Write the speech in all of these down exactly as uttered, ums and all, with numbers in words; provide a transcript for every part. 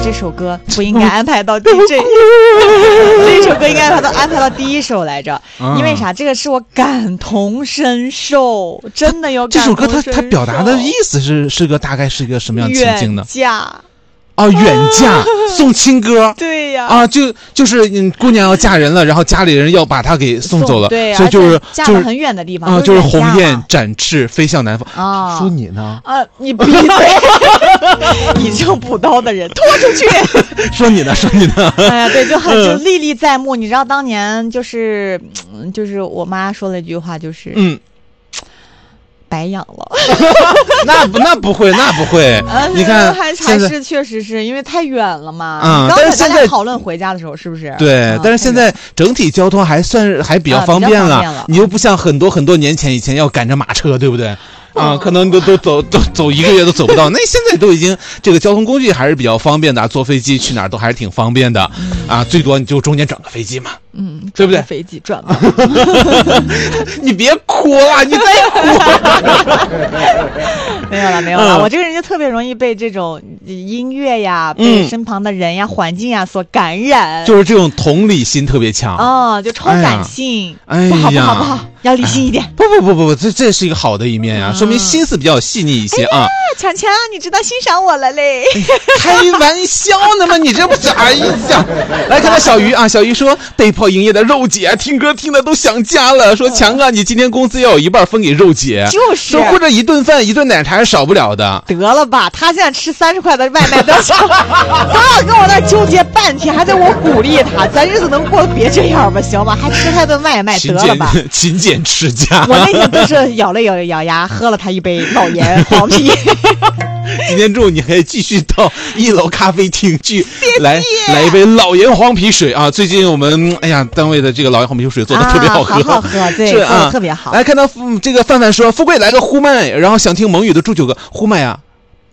这首歌不应该安排到 D J， 这首歌应该安排到安排到第一首来着，啊、因为啥？这个是我感同身受，真的有感同身受。 这首歌它它表达的意思是是个大概是一个什么样情境呢？ 远嫁。 哦，远嫁送亲哥， 对呀， 啊，就就是嗯，姑娘要嫁人了，然后家里人要把她给送走了， 对， 所以就是嫁到很远的地方啊，就是鸿雁展翅飞向南方。 啊， 说你呢？ 啊，你闭嘴！以正补刀的人拖出去。 说你呢？说你呢？ 哎呀，对，就很就历历在目。你知道当年就是就是我妈说了一句话，就是嗯。白养了， 那不那不会那不会，你看还还是确实是因为太远了嘛。 嗯，但是现在讨论回家的时候是不是？ 对，嗯、但是现在整体交通还算是还比较方便了， 啊、了你又不像很多很多年前以前要赶着马车，对不对？啊，可能都都走都走一个月都走不到。那现在都已经这个交通工具还是比较方便的、啊，坐飞机去哪儿都还是挺方便的、嗯、啊。最多你就中间转个飞机嘛， 嗯， 对不对？ 飞机转吧。 你别哭了，你再哭。 没有了，没有了、嗯。我这个人就特别容易被这种音乐呀、被身旁的人呀、嗯、环境呀所感染， 就是这种同理心特别强。 哦，就超感性。 哎呀， 不好不好不好，要理性一点。 不不不不不，这这是一个好的一面呀、啊，嗯、说明心思比较细腻一些啊。 哎、强强，你知道欣赏我了嘞？ 开玩笑呢吗？你这不是？哎呀，来看到小鱼啊，小鱼说被迫营业的肉姐听歌听的都想家了，说强啊，你今天工资要有一半分给肉姐， 就是说或者一顿饭一顿奶茶是少不了的。 得了吧，他现在吃三十块的外卖都想，都要跟我那纠结半天，还得我鼓励他，咱日子能过得别这样吧，行吗？还吃他顿外卖，得了吧， 勤俭持家。 我那天都是咬了咬咬牙，喝了他一杯老盐黄啤。 今天中午你还继续到一楼咖啡厅去来来一杯老盐黄啤水啊！最近我们哎呀单位的这个老盐黄啤水做的特别好喝， 啊、好好喝，对， 是啊， 特别好。 来看到、嗯、这个范范说富贵来个呼麦，然后想听蒙语的祝九哥呼麦啊。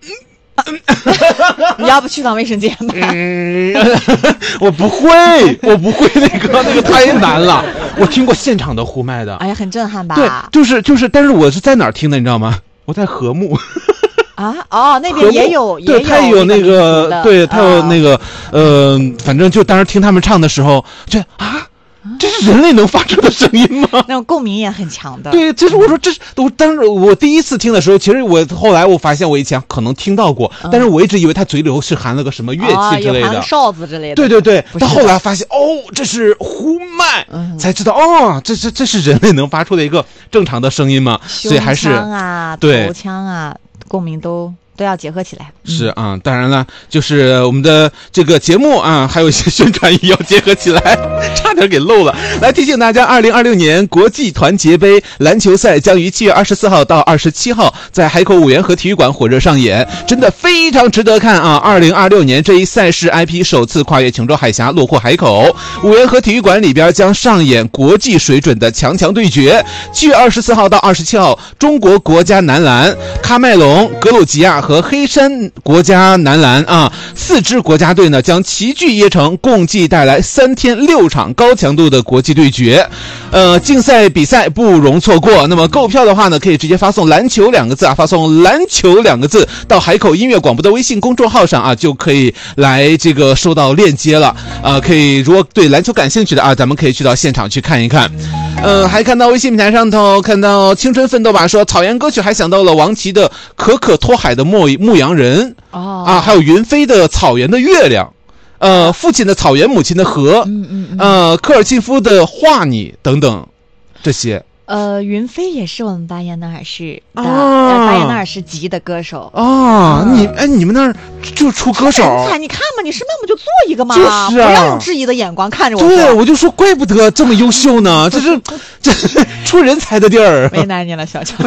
你要不去趟卫生间吧？ 嗯、我不会，我不会那个那个太难了。我听过现场的呼麦的， 哎呀，很震撼吧？ 对，就是就是，但是我是在哪儿听的，你知道吗？我在和睦。 啊哦，那边也有， 对，他有那个，对他有那个，呃，反正就当时听他们唱的时候，就啊。这是人类能发出的声音吗？ 那种共鸣也很强的。 对，其实我说这是我当时我第一次听的时候，其实我后来我发现我以前可能听到过，嗯、但是我一直以为他嘴里头是含了个什么乐器之类的， 哦、有含哨子之类的。 对对对，到后来发现哦，这是呼麦，嗯、才知道哦，这这这是人类能发出的一个正常的声音嘛，所以还是胸腔啊， 对， 头腔啊，共鸣都。都要结合起来。 是啊，当然了，就是我们的这个节目啊，还有一些宣传也要结合起来，差点给漏了。来提醒大家，二零二六年国际团结杯篮球赛将于七月二十四号到二十七号在海口五缘河体育馆火热上演，真的非常值得看啊！二零二六年这一赛事 I P 首次跨越琼州海峡，落户海口五缘河体育馆里边将上演国际水准的强强对决。七月二十四号到二十七号，中国国家男篮、喀麦隆、格鲁吉亚和黑山国家男篮啊，四支国家队呢将齐聚椰城，共计带来三天六场高强度的国际对决。呃，竞赛比赛不容错过。那么购票的话呢，可以直接发送篮球两个字啊，发送篮球两个字到海口音乐广播的微信公众号上啊，就可以来这个收到链接了。呃，可以如果对篮球感兴趣的啊，咱们可以去到现场去看一看。呃，还看到微信平台上头看到青春奋斗吧说草原歌曲，还想到了王琦的可可托海的牧牧羊人哦啊，还有云飞的草原的月亮，呃，父亲的草原，母亲的河， 嗯嗯嗯， 呃，科尔沁夫的画你等等，这些。 呃，云飞也是我们巴彦淖尔市的，啊、巴彦淖尔市籍的歌手啊。嗯、你哎，你们那儿就出歌手？ 你看嘛，你身边不就做一个吗？ 就是啊， 不要用质疑的眼光看着我。 对，我就说怪不得这么优秀呢，这是这是出人才的地儿。 为难你了，小乔。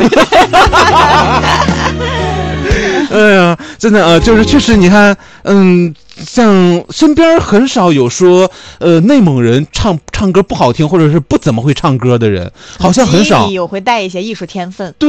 哎呀，真的啊，就是确实，你看，嗯，像身边很少有说，呃，内蒙人唱唱歌不好听，或者是不怎么会唱歌的人，好像很少。 我会带一些艺术天分。 对。